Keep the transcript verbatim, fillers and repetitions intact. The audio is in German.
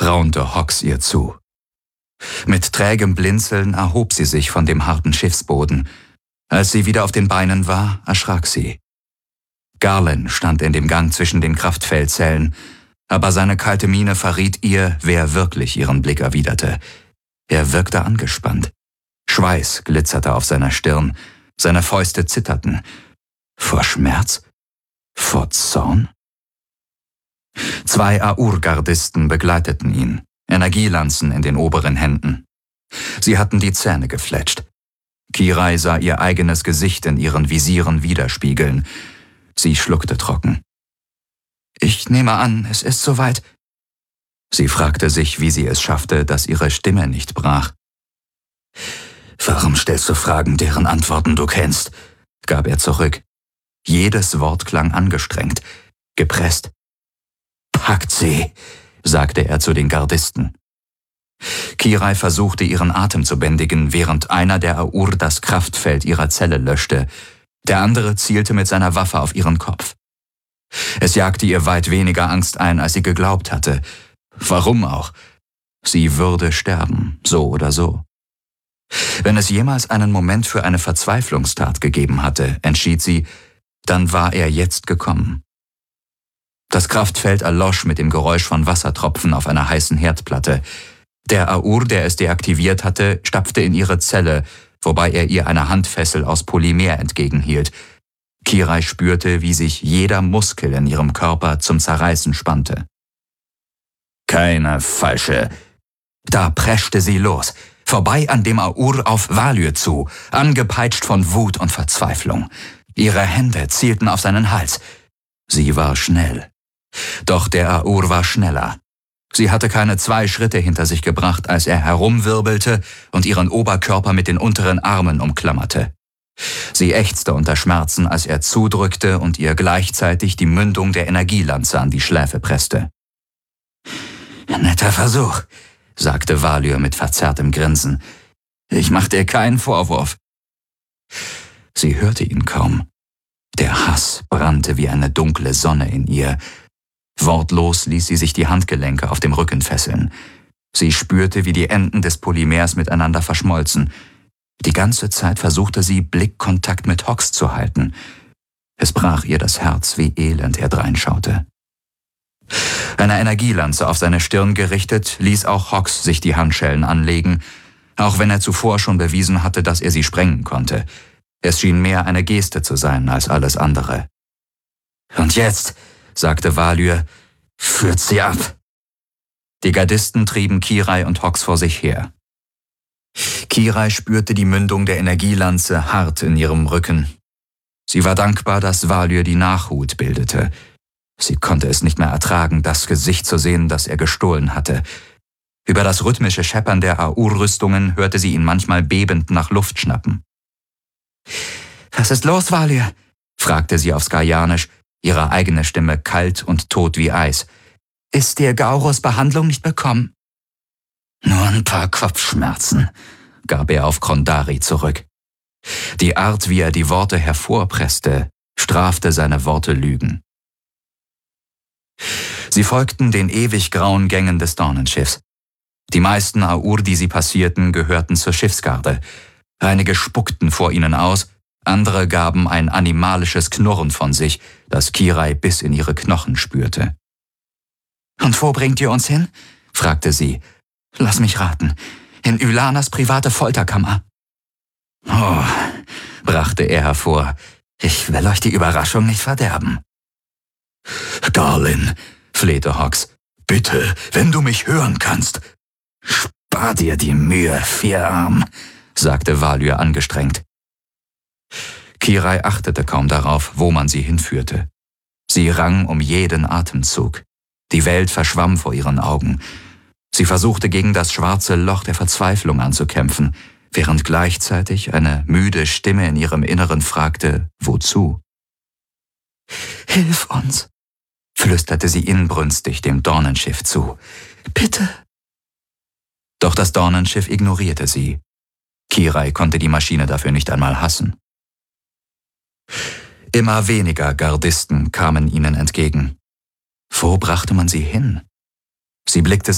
raunte Hox ihr zu. Mit trägem Blinzeln erhob sie sich von dem harten Schiffsboden. Als sie wieder auf den Beinen war, erschrak sie. Garlin stand in dem Gang zwischen den Kraftfeldzellen, aber seine kalte Miene verriet ihr, wer wirklich ihren Blick erwiderte. Er wirkte angespannt. Schweiß glitzerte auf seiner Stirn, seine Fäuste zitterten. Vor Schmerz? Vor Zorn? Zwei Aur-Gardisten begleiteten ihn, Energielanzen in den oberen Händen. Sie hatten die Zähne gefletscht. Kirai sah ihr eigenes Gesicht in ihren Visieren widerspiegeln. Sie schluckte trocken. »Ich nehme an, es ist soweit.« Sie fragte sich, wie sie es schaffte, dass ihre Stimme nicht brach. »Warum stellst du Fragen, deren Antworten du kennst?« gab er zurück. Jedes Wort klang angestrengt, gepresst. »Packt sie«, sagte er zu den Gardisten. Kirai versuchte, ihren Atem zu bändigen, während einer der Aur das Kraftfeld ihrer Zelle löschte. Der andere zielte mit seiner Waffe auf ihren Kopf. Es jagte ihr weit weniger Angst ein, als sie geglaubt hatte. Warum auch? Sie würde sterben, so oder so. Wenn es jemals einen Moment für eine Verzweiflungstat gegeben hatte, entschied sie, dann war er jetzt gekommen. Das Kraftfeld erlosch mit dem Geräusch von Wassertropfen auf einer heißen Herdplatte. Der Aur, der es deaktiviert hatte, stapfte in ihre Zelle, wobei er ihr eine Handfessel aus Polymer entgegenhielt. Kirai spürte, wie sich jeder Muskel in ihrem Körper zum Zerreißen spannte. »Keine falsche!« Da preschte sie los, vorbei an dem Aur auf Valyr zu, angepeitscht von Wut und Verzweiflung. Ihre Hände zielten auf seinen Hals. Sie war schnell. Doch der Aur war schneller. Sie hatte keine zwei Schritte hinter sich gebracht, als er herumwirbelte und ihren Oberkörper mit den unteren Armen umklammerte. Sie ächzte unter Schmerzen, als er zudrückte und ihr gleichzeitig die Mündung der Energielanze an die Schläfe presste. »Netter Versuch«, sagte Valyr mit verzerrtem Grinsen. »Ich mach dir keinen Vorwurf.« Sie hörte ihn kaum. Der Hass brannte wie eine dunkle Sonne in ihr. Wortlos ließ sie sich die Handgelenke auf dem Rücken fesseln. Sie spürte, wie die Enden des Polymers miteinander verschmolzen. Die ganze Zeit versuchte sie, Blickkontakt mit Hox zu halten. Es brach ihr das Herz, wie elend er dreinschaute. Eine Energielanze auf seine Stirn gerichtet, ließ auch Hox sich die Handschellen anlegen, auch wenn er zuvor schon bewiesen hatte, dass er sie sprengen konnte. Es schien mehr eine Geste zu sein als alles andere. »Und jetzt«, sagte Valyr, »führt sie ab.« Die Gardisten trieben Kirai und Hox vor sich her. Kirai spürte die Mündung der Energielanze hart in ihrem Rücken. Sie war dankbar, dass Valyr die Nachhut bildete. Sie konnte es nicht mehr ertragen, das Gesicht zu sehen, das er gestohlen hatte. Über das rhythmische Scheppern der Aur-Rüstungen hörte sie ihn manchmal bebend nach Luft schnappen. »Was ist los, Valyr?« fragte sie auf Skarianisch, ihre eigene Stimme kalt und tot wie Eis. »Ist dir Gaurus Behandlung nicht bekommen?« »Nur ein paar Kopfschmerzen«, gab er auf Krondari zurück. Die Art, wie er die Worte hervorpresste, strafte seine Worte Lügen. Sie folgten den ewig grauen Gängen des Dornenschiffs. Die meisten Aur, die sie passierten, gehörten zur Schiffsgarde. Einige spuckten vor ihnen aus, andere gaben ein animalisches Knurren von sich, das Kirai bis in ihre Knochen spürte. »Und wo bringt ihr uns hin?« fragte sie. »Lass mich raten. In Ylanas private Folterkammer.« »Oh«, brachte er hervor, »ich will euch die Überraschung nicht verderben.« »Garlin«, flehte Hox, »bitte, wenn du mich hören kannst.« »Spar dir die Mühe, Vierarm«, sagte Valyr angestrengt. Kirai achtete kaum darauf, wo man sie hinführte. Sie rang um jeden Atemzug. Die Welt verschwamm vor ihren Augen. Sie versuchte gegen das schwarze Loch der Verzweiflung anzukämpfen, während gleichzeitig eine müde Stimme in ihrem Inneren fragte, wozu? »Hilf uns«, flüsterte sie inbrünstig dem Dornenschiff zu. »Bitte.« Doch das Dornenschiff ignorierte sie. Kirai konnte die Maschine dafür nicht einmal hassen. Immer weniger Gardisten kamen ihnen entgegen. Wo brachte man sie hin? Sie blickte